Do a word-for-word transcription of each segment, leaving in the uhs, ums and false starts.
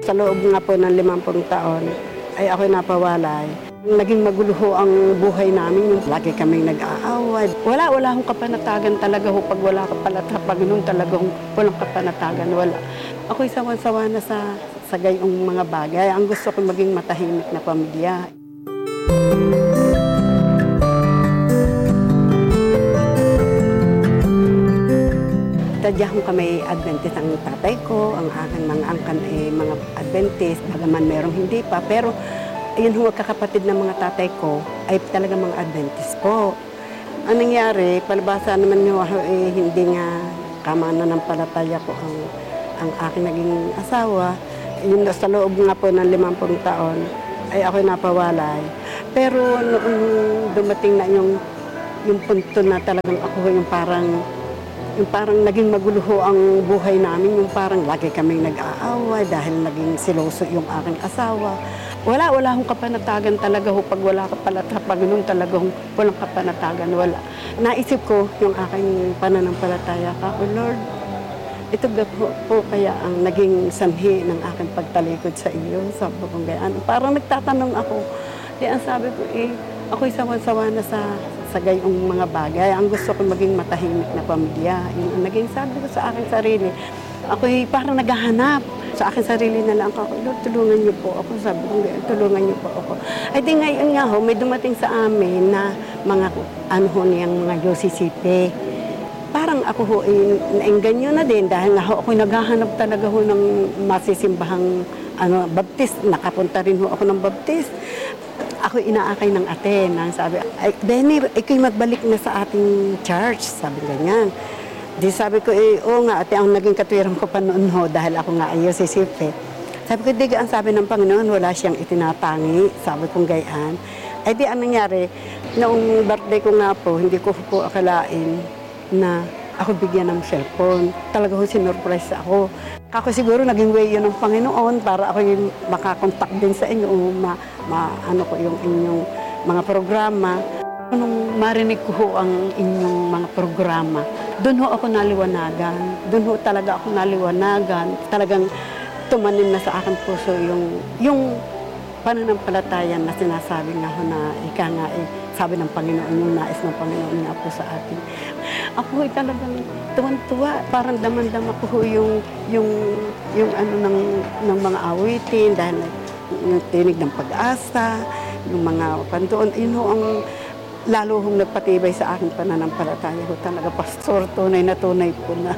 sa loob nga po ng limampung taon, ay ako'y napawalay. Naging magulo ho ang buhay namin, yung lagi kaming nag-aaway. Wala, wala akong kapanatagan talaga ho. Pag wala ka pala sa Panginoon, talagang walang kapanatagan, wala. Ako'y sawan-sawa na sa, sa gayong mga bagay. Ang gusto ko maging matahimik na pamilya. Tadyahon kami Adventist ang tatay ko, ang aking mga angkan ay mga Adventist, bagaman merong hindi pa. Pero ayun ho, kakapatid ng mga tatay ko ay talaga mga Adventist po. Ang nangyari, palabasa naman nyo, eh, hindi nga kamananampalataya ko ang, ang aking naging asawa. Yun sa loob nga po ng limampung taon, ay ako'y napawalay. Pero noong dumating na yung, yung punto na talagang ako yung parang yung parang naging magulo ho ang buhay namin, yung parang lagi kaming nag-aaway dahil naging siloso yung aking asawa. Wala, wala akong kapanatagan talaga ho. Pag wala ka pala sa Panginoon, talagang walang kapanatagan, wala. Naisip ko yung aking pananampalataya ka, oh Lord, ito po, po kaya ang naging sanhi ng aking pagtalikod sa iyo, sa babanggayan. Parang nagtatanong ako, di ang sabi ko, eh, ako'y sawan-sawa na sa sa gayong mga bagay. Ang gusto ko maging matahimik na pamilya. Yung naging sabi ko sa aking sarili, ako'y parang naghahanap. Sa aking sarili na lang ako, Lord, tulungan niyo po ako. Sabi ko, tulungan niyo po ako. Ay di ngayon nga ho, may dumating sa amin na mga ano ho niyang mga Yosisipe. Parang ako ho, eh, naengganyo na din dahil nga ho, ako'y naghahanap talaga ho ng masisimbahang ano, baptist. Nakapunta rin ho ako ng baptist. Ako inaakay ng ate nang sabi, ay, Benny, ikaw magbalik na sa ating church. Sabi ganyan. Di sabi ko, eh, oo nga, ate, ang naging katwiran ko pa noon ho, dahil ako nga ayaw sisipe. Sabi ko, di ang sabi ng Panginoon, wala siyang itinatangi. Sabi kong gayaan. Ay di, ang nangyari, noong birthday ko nga po, hindi ko po akalain na ako bigyan ng cellphone. Talaga ho, sinurprise ako. Ako siguro naging way yun ng Panginoon para ako yung makakontak din sa inyo, ma, ma, ano ko yung inyong mga programa. Nung marinig ko ho ang inyong mga programa, doon ho ako naliwanagan. Doon ho talaga ako naliwanagan. Talagang tumanim na sa aking puso yung, yung pananampalataya na sinasabi nga ho na ika nga eh, sabi ng Panginoon, yung nais ng Panginoon nga po sa atin. Ako ay talagang tuwan-tuwa, parang daman-dama ko ho yung, yung, yung ano ng, ng mga awitin, dahil yung tinig ng pag-asa, yung mga pandoon, yun ho ang lalo hong nagpatibay sa aking pananampalataya ho talaga, pastor, tunay na tunay po na.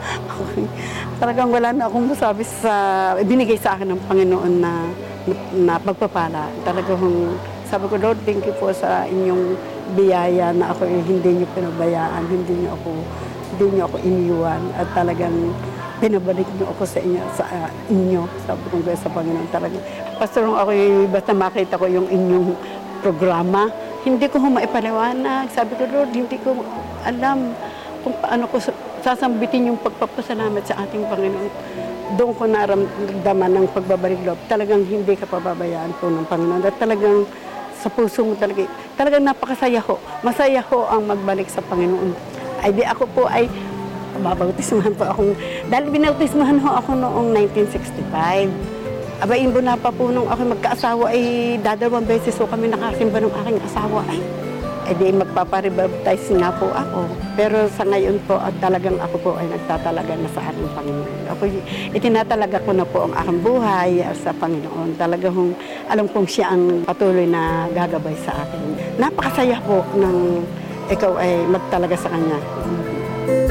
Talagang wala na akong masabi sa, binigay sa akin ng Panginoon na, na pagpapala. Talagang sabi ko, Lord, thank you po sa inyong biyaya na ako eh, hindi niyo pinabayaan, hindi niyo ako, hindi niyo ako iniwan at talagang pinabalik niyo ako sa inyo, sa uh, inyo. Sabi ko sa Panginoon talaga. Pastor, ako eh, basta makita ko yung inyong programa, hindi ko maipaliwanag. Sabi ko, Lord, hindi ko alam kung paano ko sasambitin yung pagpapasalamat sa ating Panginoon. Doon ko naramdaman ng pagbabalik loob. Talagang hindi ka pababayaan po ng Panginoon. At talagang sa puso mo talaga, talagang napakasaya ho. Masaya ho ang magbalik sa Panginoon. Ay di ako po ay, babautismahan po akong, dahil binautismahan ho ako noong nineteen sixty-five. Aba, imbo na pa po nung ako magkaasawa ay dadalawang beses ho kami nakasimba ng aking asawa. Ay, ay di magpaparibaptize nga po ako. Pero sa ngayon po, at talagang ako po ay nagtatalaga na sa aking Panginoon. Ako, itinatalaga ko na po ang aking buhay sa Panginoon. Talagang alam kong siya ang patuloy na gagabay sa akin. Napakasaya po ng ikaw ay magtalaga sa Kanya.